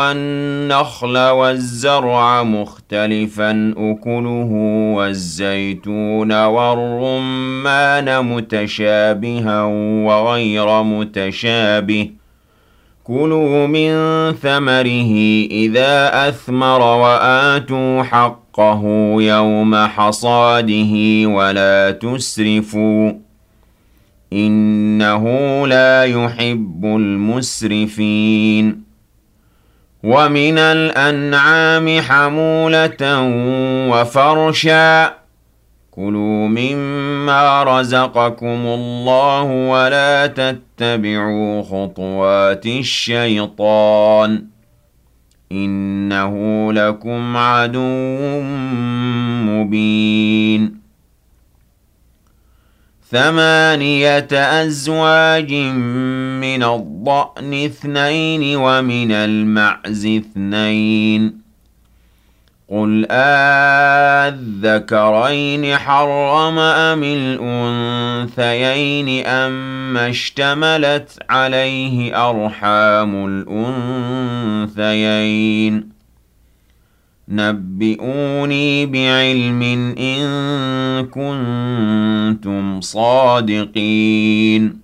والنخل والزرع مختلفا أكله والزيتون والرمان متشابها وغير متشابه كلوا من ثمره إذا أثمر وآتوا حقه يوم حصاده ولا تسرفوا إنه لا يحب المسرفين ومن الأنعام حمولة وفرشا كلوا مما رزقكم الله ولا تتبعوا خطوات الشيطان إنه لكم عدو مبين 8 أزواج من الضأن 2 ومن المعز 2 قل آذكرين حرم أم الأنثيين أما اشتملت عليه أرحام الأنثيين نبئوني بعلم إن كنتم صادقين